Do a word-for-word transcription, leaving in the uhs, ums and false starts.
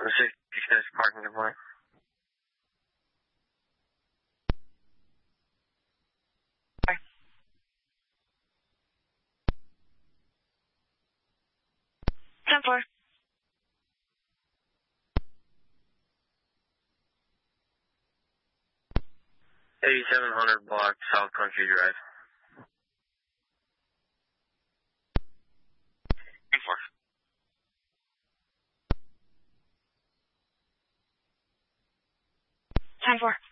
sixty-six parking complaint. ten four. eighty-seven hundred block South Country Drive. ten four. ten four.